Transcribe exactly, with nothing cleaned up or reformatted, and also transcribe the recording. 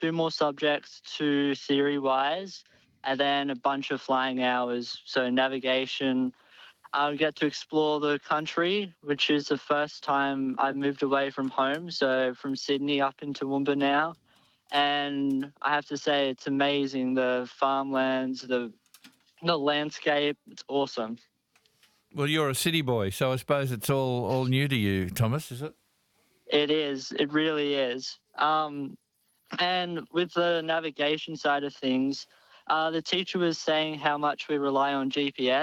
two more subjects to theory-wise, and then a bunch of flying hours. So navigation. I get to explore the country, which is the first time I've moved away from home. So from Sydney up into Toowoomba now. And I have to say, it's amazing. The farmlands, the the landscape, it's awesome. Well, you're a city boy, so I suppose it's all, all new to you, Thomas, is it? It is. It really is. Um, and with the navigation side of things, uh, the teacher was saying how much we rely on G P S.